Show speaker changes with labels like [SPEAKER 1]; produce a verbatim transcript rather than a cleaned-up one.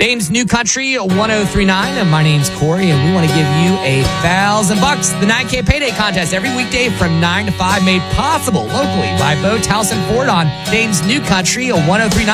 [SPEAKER 1] Dane's New Country one oh three point nine, and my name's Corey, and we want to give you a thousand bucks. The nine K Payday Contest every weekday from nine to five, made possible locally by Boat House and Ford on Dane's New Country one oh three point nine.